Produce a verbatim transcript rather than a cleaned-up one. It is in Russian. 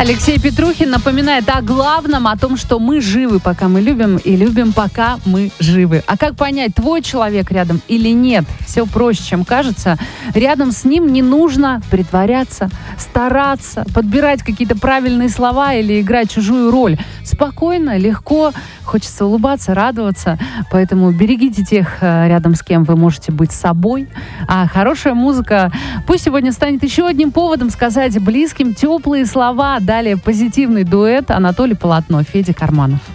Алексей Петрухин напоминает о главном, о том, что мы живы, пока мы любим, и любим, пока мы живы. А как понять, твой человек рядом или нет? Все проще, чем кажется. Рядом с ним не нужно притворяться, стараться, подбирать какие-то правильные слова или играть чужую роль. Спокойно, легко, хочется улыбаться, радоваться. Поэтому берегите тех, рядом с кем вы можете быть собой. А хорошая музыка пусть сегодня станет еще одним поводом сказать близким теплые слова. Далее позитивный дуэт Анатолий Полотно, Федя Карманов.